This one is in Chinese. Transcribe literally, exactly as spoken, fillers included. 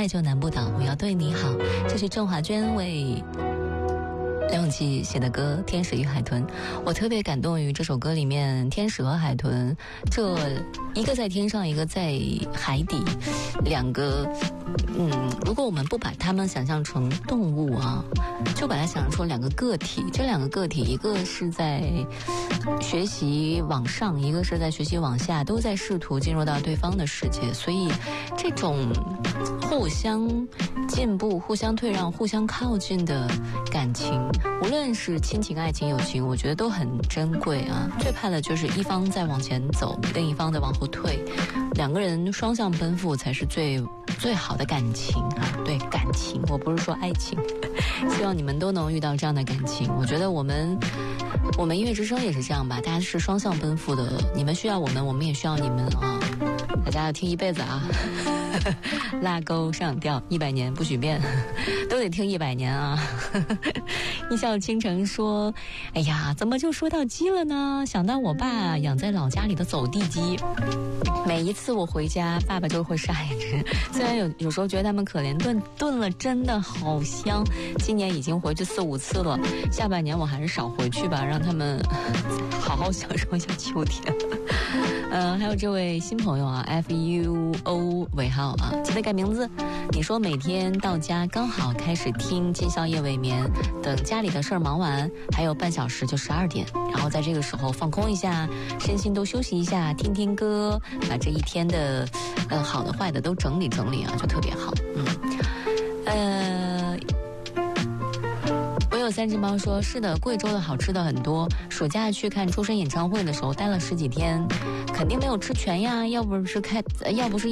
爱就难不倒，我要对你好。这是郑华娟为梁咏琪写的歌《天使与海豚》，我特别感动于这首歌里面天使和海豚，这一个在天上，一个在海底，两个嗯，如果我们不把它们想象成动物啊，就把它想象成两个个体，这两个个体一个是在学习往上，一个是在学习往下，都在试图进入到对方的世界，所以这种互相进步、互相退让、互相靠近的感情，无论是亲情、爱情、友情，我觉得都很珍贵啊。最怕的就是一方在往前走，另一方在往后退，两个人双向奔赴才是最最好的感情啊。对，感情，我不是说爱情。希望你们都能遇到这样的感情。我觉得我们我们音乐之声也是这样吧，大家是双向奔赴的，你们需要我们，我们也需要你们啊。大家要听一辈子啊。拉钩上吊一百年不许变，都得听一百年啊。一笑倾城说，哎呀，怎么就说到鸡了呢？想到我爸养在老家里的走地鸡，每一次我回家，爸爸就会杀一只。虽然有有时候觉得他们可怜，炖炖了真的好香。今年已经回去四五次了，下半年我还是少回去吧，让他们好好享受一下秋天。呃，还有这位新朋友啊 ，F U O 尾号啊，记得改名字。你说每天到家刚好开始听，今宵夜未眠，等家里的事儿忙完，还有半小时就十二点，然后在这个时候放空一下，身心都休息一下，听听歌，把这一天的呃好的坏的都整理整理啊，就特别好。嗯，呃。我有三只猫说，是的，贵州的好吃的很多，暑假去看出生演唱会的时候待了十几天，肯定没有吃全呀，要不是开要不是